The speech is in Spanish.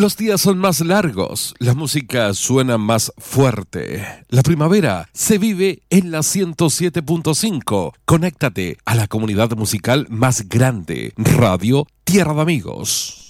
Los días son más largos, la música suena más fuerte. La primavera se vive en la 107.5. Conéctate a la comunidad musical más grande, Radio Tierra de Amigos.